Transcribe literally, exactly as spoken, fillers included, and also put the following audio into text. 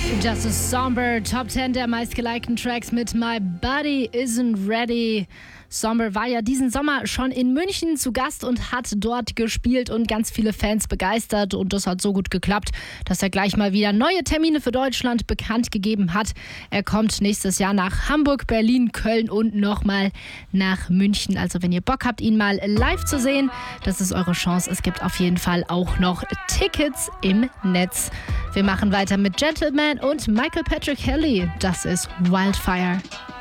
Das ist Somber, Top zehn der meistgelikten Tracks mit My Body Isn't Ready. Somber war ja diesen Sommer schon in München zu Gast und hat dort gespielt und ganz viele Fans begeistert. Und das hat so gut geklappt, dass er gleich mal wieder neue Termine für Deutschland bekannt gegeben hat. Er kommt nächstes Jahr nach Hamburg, Berlin, Köln und nochmal nach München. Also wenn ihr Bock habt, ihn mal live zu sehen, das ist eure Chance. Es gibt auf jeden Fall auch noch Tickets im Netz. Wir machen weiter mit Gentleman und Michael Patrick Kelly. Das ist Wildfire.